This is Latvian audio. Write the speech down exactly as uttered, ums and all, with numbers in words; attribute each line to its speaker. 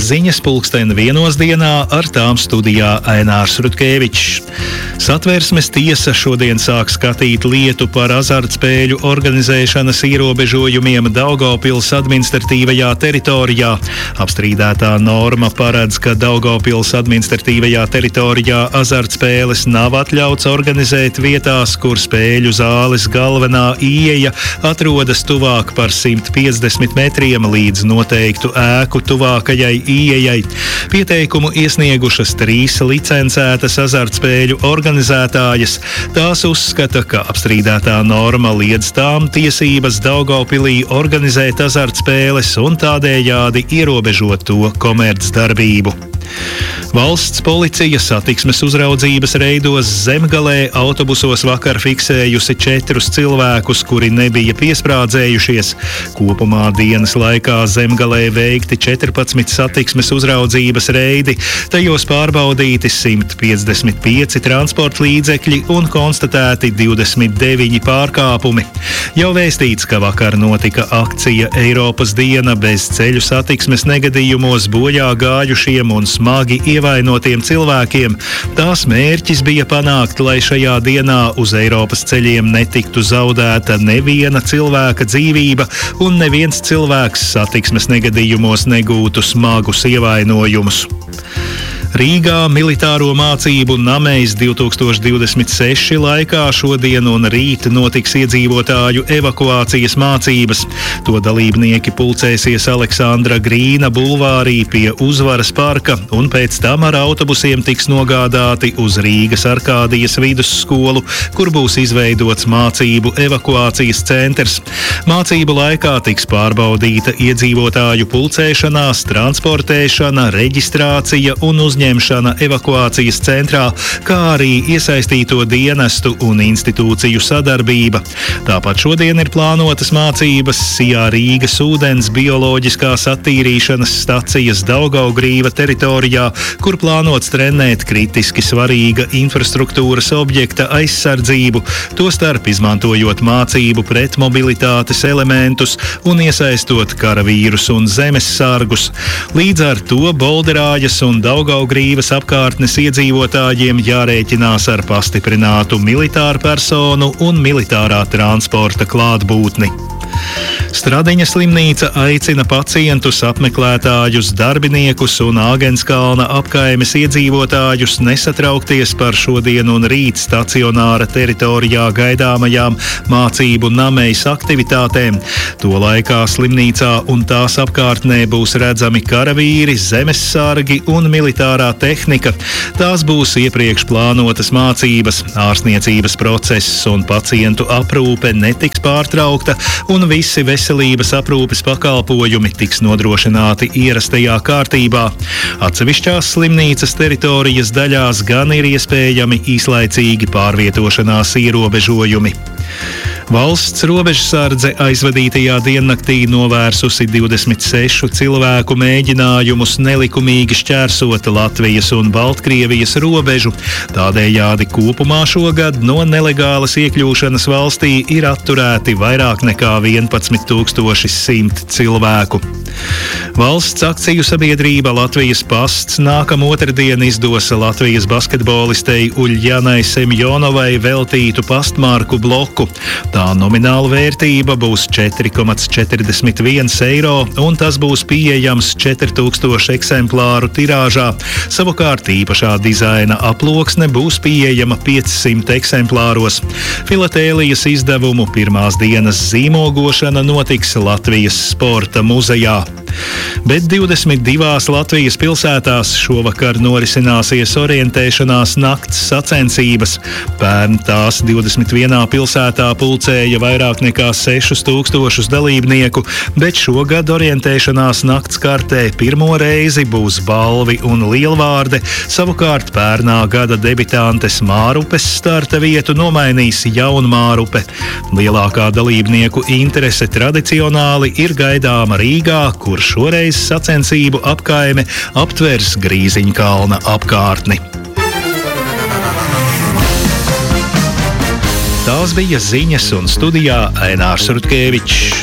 Speaker 1: Ziņas pulksten vienos dienā, ar tām studijā Ainārs Rutkevičs. Satversmes tiesa šodien sāk skatīt lietu par azartspēļu organizēšanas ierobežojumiem Daugavpils administratīvajā teritorijā. Apstrīdētā norma paredz, ka Daugavpils administratīvajā teritorijā azartspēles nav atļauts organizēt vietās, kur spēļu zāles galvenā ieeja atrodas tuvāk par simt piecdesmit metriem līdz noteiktu ēku tuvākajai ieejai. Pieteikumu iesniegušas trīs licencētas azartspēļu organizētājas. Tās uzskata, ka apstrīdētā norma liedz tām tiesības Daugavpilī organizēt azartspēles un tādējādi ierobežot to komercdarbību. Valsts policija satiksmes uzraudzības reidos Zemgalē autobusos vakar fiksējusi četrus cilvēkus, kuri nebija piesprādzējušies. Kopumā dienas laikā Zemgalē veikti četrpadsmit satiksmes uzraudzības reidi, tajos pārbaudīti simt piecdesmit pieci transporta līdzekļi un konstatēti divdesmit deviņi pārkāpumi. Jau vēstīts, ka vakar notika akcija Eiropas diena bez ceļu satiksmes negadījumos bojā gājušiem un smagi ievainotiem cilvēkiem. Tās mērķis bija panākt, lai šajā dienā uz Eiropas ceļiem netiktu zaudēta neviena cilvēka dzīvība un neviens cilvēks satiksmes negadījumos negūtu smagus ievainojumus. Rīgā militāro mācību Namejs divi tūkstoši divdesmit seši laikā šodien un rīt notiks iedzīvotāju evakuācijas mācības. To dalībnieki pulcēsies Aleksandra Grīna bulvārī pie Uzvaras parka un pēc tam ar autobusiem tiks nogādāti uz Rīgas Arkādijas vidusskolu, kur būs izveidots mācību evakuācijas centrs. Mācību laikā tiks pārbaudīta iedzīvotāju pulcēšanās, transportēšana, reģistrācija un uzņēmuma ņemšana evakuācijas centrā, kā arī iesaistīto dienestu un institūciju sadarbība. Tāpat šodien ir plānotas mācības Sijā Rīgas ūdens bioloģiskās attīrīšanas stacijas Daugavgrīva teritorijā, kur plānots trenēt kritiski svarīga infrastruktūras objekta aizsardzību, tostarp izmantojot mācību pretmobilitātes elementus un iesaistot karavīrus un zemessargus. Līdz ar to Bolderājas un Daugavgrīvas Grīvas apkārtnes iedzīvotājiem jārēķinās ar pastiprinātu militāru personu un militārā transporta klātbūtni. Stradiņa slimnīca aicina pacientus, apmeklētājus, darbiniekus un Āgenskalna apkaimes iedzīvotājus nesatraukties par šodien un rīt stacionāra teritorijā gaidāmajām mācību Namejs aktivitātēm. To laikā slimnīcā un tās apkārtnē būs redzami karavīri, zemessargi un militārā tehnika. Tās būs iepriekš plānotas mācības, ārstniecības process un pacientu aprūpe netiks pārtraukta un visi veselības aprūpes pakalpojumi tiks nodrošināti ierastajā kārtībā. Atsevišķās slimnīcas teritorijas daļās gan ir iespējami īslaicīgi pārvietošanās ierobežojumi. Valsts robežsardze aizvadītajā diennaktī novērsusi divdesmit sešu cilvēku mēģinājumus nelikumīgi šķērsot Latvijas un Baltkrievijas robežu. Tādējādi kopumā šogad no nelegālas iekļūšanas valstī ir atturēti vairāk nekā vienpadsmit tūkstoši simt cilvēku. Valsts akciju sabiedrība Latvijas pasts nākamā otrdien izdos Latvijas basketbolistei Uļjanai Semjonovai veltītu pastmarku bloku. Tā nomināla vērtība būs četri komats četrdesmit viens eiro, un tas būs pieejams četri tūkstoši eksemplāru tirāžā. Savukārt īpašā dizaina aploksne būs pieejama piecsimt eksemplāros. Filatēlijas izdevumu pirmās dienas zīmogošana notiks Latvijas sporta muzejā. Bet divdesmit divās Latvijas pilsētās šovakar norisināsies orientēšanās nakts sacensības. Pērn tās divdesmit vienā pilsētā pulcēja vairāk nekā sešus tūkstošus dalībnieku, bet šogad orientēšanās nakts kartē pirmo reizi būs balvi un lielvārde, savukārt pērnā gada debitantes Mārupes starta vietu nomainīs Jaunmārupe. Lielākā dalībnieku interese tradicionāli ir gaidāma Rīgā, kur šoreiz sacensību apkaime aptvers Grīziņkalna apkārtni. Tās bija ziņas un studijā Ainārs Rutkevičs.